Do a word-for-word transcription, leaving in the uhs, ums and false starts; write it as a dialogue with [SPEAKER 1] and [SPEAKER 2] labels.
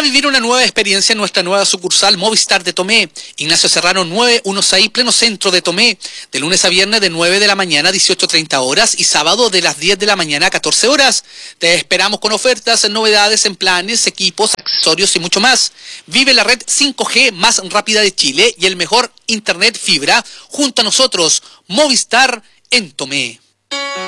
[SPEAKER 1] vivir una nueva experiencia en nuestra nueva sucursal Movistar de Tomé. Ignacio Serrano nueve dieciséis, pleno centro de Tomé. De lunes a viernes de nueve de la mañana a dieciocho treinta horas y sábado de las diez de la mañana a catorce horas. Te esperamos con ofertas, novedades en planes, equipos, accesorios y mucho más. Vive la red cinco G más rápida de Chile y el mejor internet fibra junto a nosotros. Movistar en Tomé.